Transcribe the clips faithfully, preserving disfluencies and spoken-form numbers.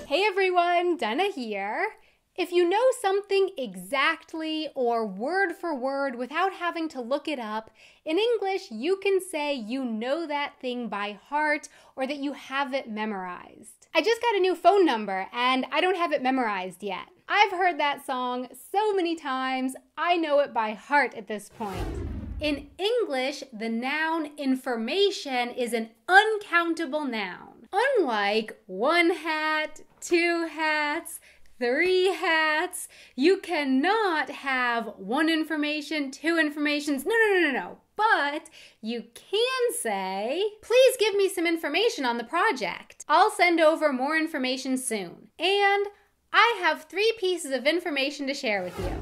Hey everyone, Dana here. If you know something exactly or word for word without having to look it up, in English you can say you know that thing by heart or that you have it memorized. I just got a new phone number and I don't have it memorized yet. I've heard that song so many times, I know it by heart at this point. In English, the noun information is an uncountable noun. Unlike one hat, two hats, three hats, you cannot have one information, two informations, no, no, no, no, no. But you can say, please give me some information on the project. I'll send over more information soon. And I have three pieces of information to share with you.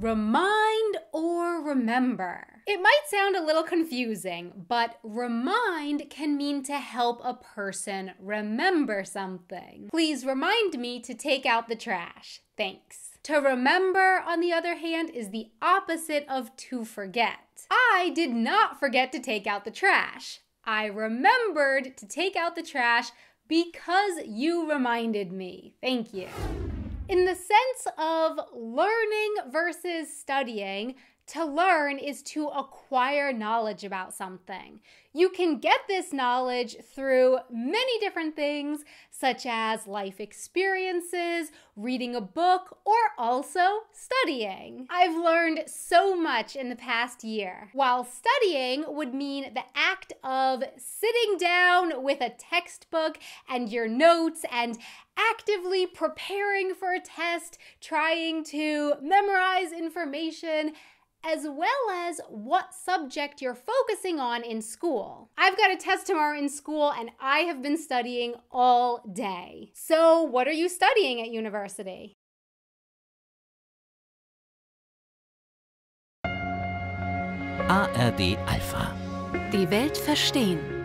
Remind or remember. It might sound a little confusing, but remind can mean to help a person remember something. Please remind me to take out the trash. Thanks. To remember, on the other hand, is the opposite of to forget. I did not forget to take out the trash. I remembered to take out the trash because you reminded me. Thank you. In the sense of learning versus studying, to learn is to acquire knowledge about something. You can get this knowledge through many different things, such as life experiences, reading a book, or also studying. I've learned so much in the past year. While studying would mean the act of sitting down with a textbook and your notes and actively preparing for a test, trying to memorize information, as well as what subject you're focusing on in school. I've got a test tomorrow in school and I have been studying all day. So what are you studying at university? A R D Alpha. Die Welt verstehen.